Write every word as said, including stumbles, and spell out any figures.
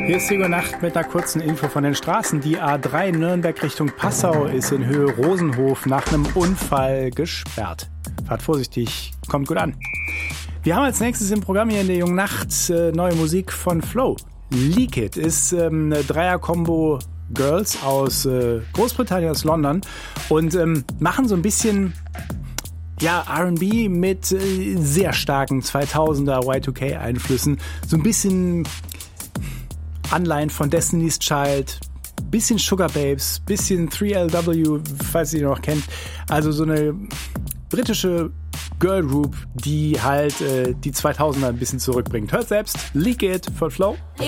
Hier ist die Nacht mit einer kurzen Info von den Straßen. Die A drei Nürnberg Richtung Passau ist in Höhe Rosenhof nach einem Unfall gesperrt. Fahrt vorsichtig, kommt gut an. Wir haben als nächstes im Programm hier in der jungen Nacht äh, neue Musik von Flow. Leak It ist ähm, eine Dreier-Kombo Girls aus äh, Großbritannien, aus London und ähm, machen so ein bisschen ja, R and B mit äh, sehr starken zweitausender Y zwei K Einflüssen. So ein bisschen Anleihen von Destiny's Child, bisschen Sugar Babes, bisschen three L W, falls ihr die noch kennt. Also so eine britische Girl Group, die halt äh, die zweitausender ein bisschen zurückbringt. Hört selbst Leak It von Flow.